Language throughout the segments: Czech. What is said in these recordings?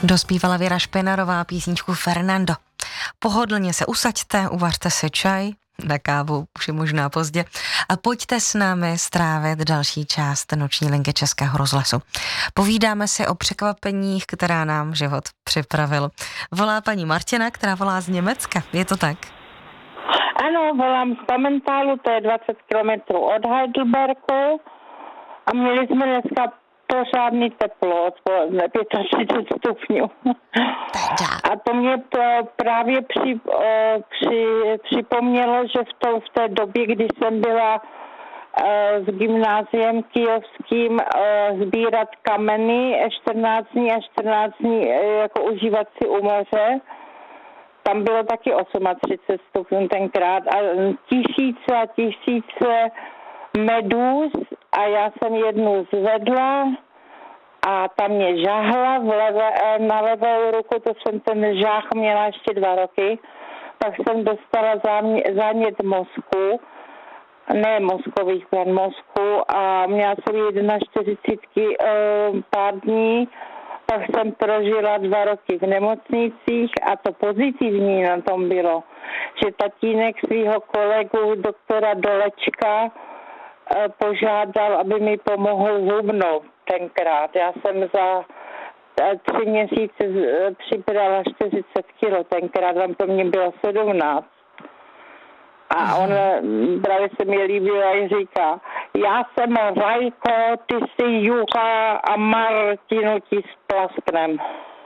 Dospívala Věra Špinarová písničku Fernando. Pohodlně se usaďte, uvařte si čaj, na kávu už je možná pozdě a pojďte s námi strávit další část noční linky Českého rozhlasu. Povídáme si o překvapeních, která nám život připravil. Volá paní Martina, která volá z Německa, je to tak? Ano, volám z Bamentálu, to je 20 kilometrů od Heidelbergu a měli jsme dneska pořádný teplo, odpoledne 35 stupňů. A to mě právě připomnělo, že v té době, kdy jsem byla s gymnáziem kijovským sbírat kameny 14 dní a 14 dní jako užívat si u moře, tam bylo taky 38 stupňů tenkrát a tisíce a tisíce medúz a já jsem jednu zvedla a tam mě žahla na levou ruku, to jsem ten žách měla ještě 2 roky, pak jsem dostala zánět mozku, ne mozkových plan mozku a měla jsem 41 pár dní, pak jsem prožila 2 roky v nemocnicích a to pozitivní na tom bylo, že tatínek svého kolegu doktora Dolečka požádal, aby mi pomohl hubnout tenkrát. Já jsem za 3 měsíce přibrala 40 kilo, tenkrát tam to mě bylo 17. A on právě se mi líbil a říká, já jsem Rajko, ty jsi Jucha a Martinu ti splasknem.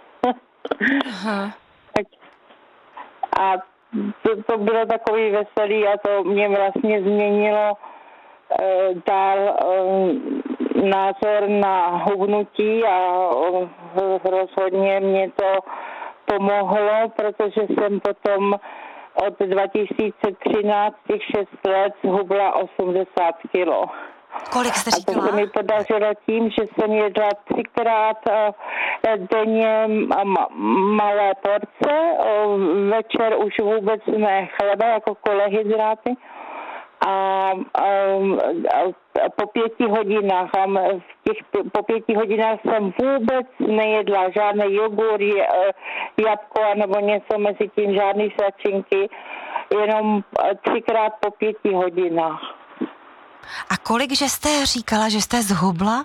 A to bylo takový veselý a to mě vlastně změnilo dál názor na hubnutí a rozhodně mě to pomohlo, protože jsem potom od 2013 těch 6 let zhubla 80 kilo. Kolik jste říkala? A to se mi podařilo tím, že jsem jedla 3krát denně malé porce, večer už vůbec ne chleba, jako kolehydráty. A po 5 hodinách, po 5 hodinách jsem vůbec nejedla žádné jogurt, jabko nebo něco mezi tím, žádný svačinky, jenom 3krát po 5 hodinách. A kolik, že jste říkala, že jste zhubla?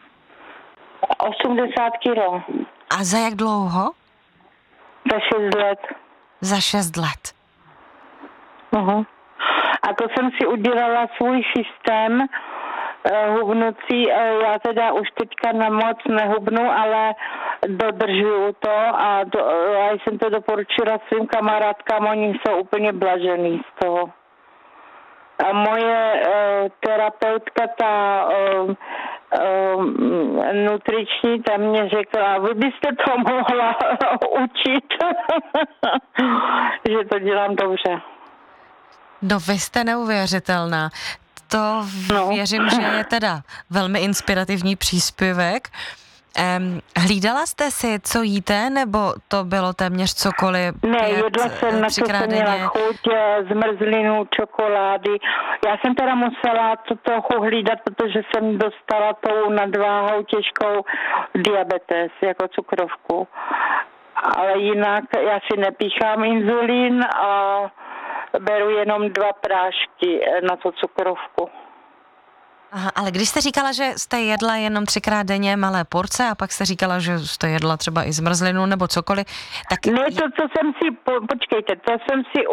80 kilo. A za jak dlouho? Za 6 let. Za 6 let. Uh-huh. A to jsem si udělala svůj systém hubnucí. Já teda už teďka na moc nehubnu, ale dodržuju to a já jsem to doporučila svým kamarádkám, oni jsou úplně blažený z toho. A moje terapeutka, ta nutriční, tam mě řekla, vy byste to mohla učit, že to dělám dobře. No vy jste neuvěřitelná. To věřím, že je teda velmi inspirativní příspěvek. Hlídala jste si, co jíte, nebo to bylo téměř cokoliv? Ne, jedla jsem, na co jsem měla chuť, zmrzlinu, čokolády. Já jsem teda musela to trochu hlídat, protože jsem dostala tou nadváhou těžkou diabetes, jako cukrovku. Ale jinak já si nepíchám inzulín a beru jenom 2 prášky na tu cukrovku. Aha, ale když jste říkala, že jste jedla jenom 3krát denně malé porce a pak jste říkala, že jste jedla třeba i zmrzlinu nebo cokoliv, tak... Ne, to jsem si, počkejte, to jsem si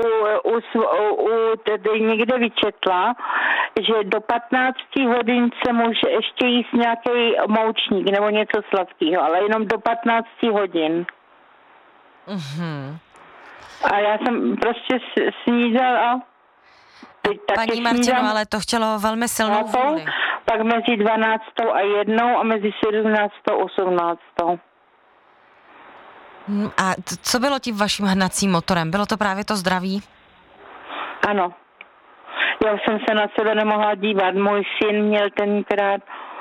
tedy někde vyčetla, že do 15 hodin se může ještě jíst nějaký moučník nebo něco sladkého, ale jenom do 15 hodin. Mhm. A já jsem prostě snídala. Paní Martino, ale to chtělo velmi silnou vůli. Pak mezi 12 a 1 a mezi 17 a 18. A co bylo tím vaším hnacím motorem? Bylo to právě to zdraví? Ano. Já jsem se na sebe nemohla dívat. Můj syn měl tenkrát,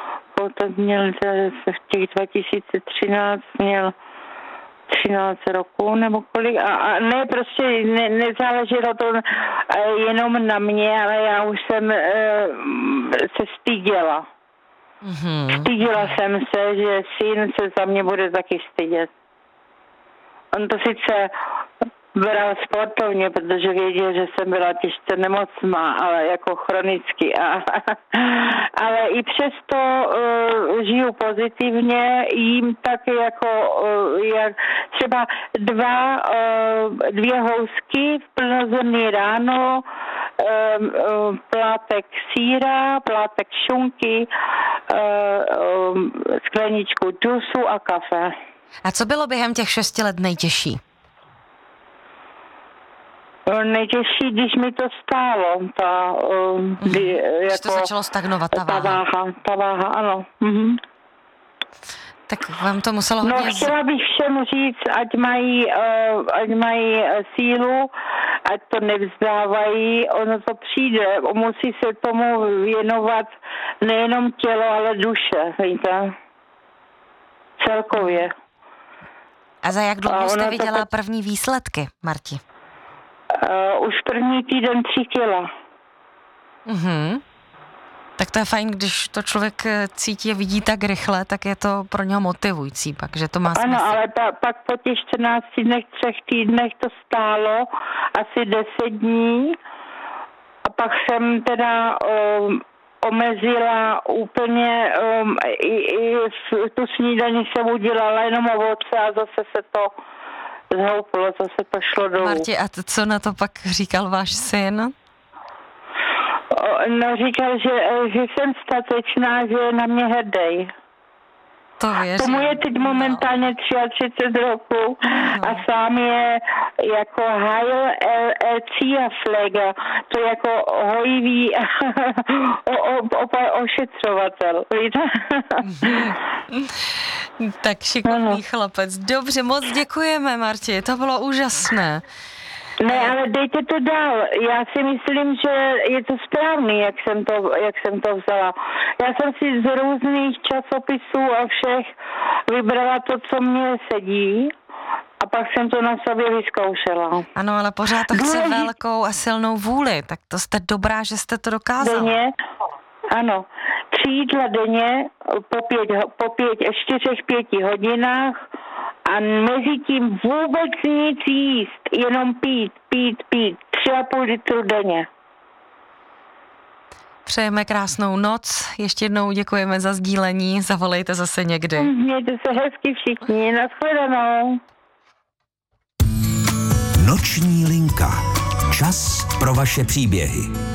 v těch 2013 měl 13 roků nebo kolik a ne, prostě nezáleželo to jenom na mě, ale já už jsem se styděla. Mm-hmm. Styděla jsem se, že syn se za mě bude taky stydět. On to sice bral sportovně, protože věděl, že jsem byla těžce nemocná, ale jako chronicky. Ale i přesto žiju pozitivně, jím taky jako jak třeba dvě housky v plnozrnný ráno, plátek sýra, plátek šunky, skleničku džusu a kafe. A co bylo během těch 6 let nejtěžší? Nejtěžší, když mi to stálo, Když to začalo stagnovat, ta váha, ano. Tak vám to muselo hodně... No, chtěla bych všem říct, ať mají sílu, ať to nevzdávají, ono to přijde, musí se tomu věnovat nejenom tělo, ale duše, víte, celkově. A za jak dlouho jste viděla první výsledky, Marti? Už první týden 3 kila. Tak to je fajn, když to člověk cítí a vidí tak rychle, tak je to pro něho motivující pak, že to má smysl. Ano, ale pak po těch 14 dnech, 3 týdnech to stálo asi 10 dní a pak jsem teda omezila úplně i tu snídani jsem udělala jenom ovoce a zase se to zhouplo, zase to šlo dolů. Marti, a co na to pak říkal váš syn? No, říkal, že jsem statečná, že je na mě hrdý. To věřím. Tomu je teď momentálně 33 roků a sám je jako Heil Erziehungspfleger, to je jako hojivý ošetřovatel, víte? Tak šikovný chlapec. Dobře, moc děkujeme, Marti, to bylo úžasné. Ne, ale dejte to dál. Já si myslím, že je to správný, jak jsem to vzala. Já jsem si z různých časopisů a všech vybrala to, co mě sedí a pak jsem to na sobě vyzkoušela. Ano, ale pořád to chce velkou a silnou vůli, tak to jste dobrá, že jste to dokázala. Denně, ano. 3 jídla denně po 4-5 hodinách a mezi tím vůbec nic jíst, jenom pít. 3,5 litru denně. Přejeme krásnou noc, ještě jednou děkujeme za sdílení, zavolejte zase někdy. Mějte se hezky všichni, nashledanou. Noční linka. Čas pro vaše příběhy.